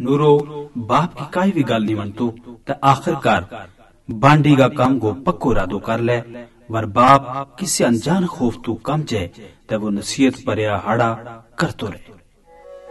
Neuro बाप की काई भी गाल नहीं मनतो ते आखिरकार बांडी का काम को पक्को रादो कर ले। वर बाप किसी अनजान खौफ तू कम जे ते वो नसीहत परया हाड़ा करतो रहे।